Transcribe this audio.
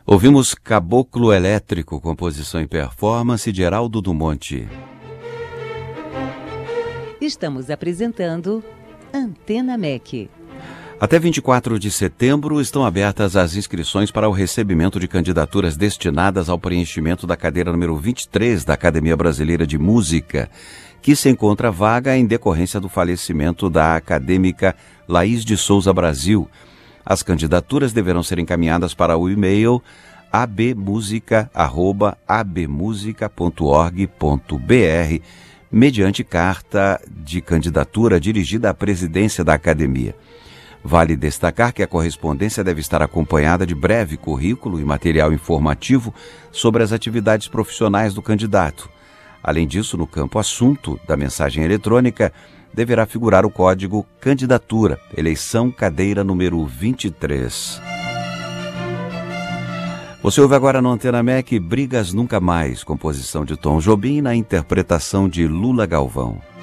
Ouvimos Caboclo Elétrico, composição e performance de Heraldo do Monte. Estamos apresentando Antena MEC. Até 24 de setembro estão abertas as inscrições para o recebimento de candidaturas destinadas ao preenchimento da cadeira número 23 da Academia Brasileira de Música, que se encontra vaga em decorrência do falecimento da acadêmica Laís de Souza Brasil. As candidaturas deverão ser encaminhadas para o e-mail abmusica@abmusica.org.br mediante carta de candidatura dirigida à presidência da academia. Vale destacar que a correspondência deve estar acompanhada de breve currículo e material informativo sobre as atividades profissionais do candidato. Além disso, no campo assunto da mensagem eletrônica, deverá figurar o código Candidatura, eleição cadeira número 23. Você ouve agora no Antena MEC Brigas Nunca Mais, composição de Tom Jobim na interpretação de Lula Galvão.